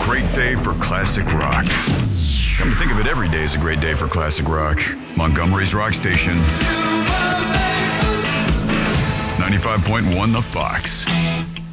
great day for classic rock. Come to think of it, every day is a great day for classic rock. Montgomery's Rock Station. 95.1 The Fox.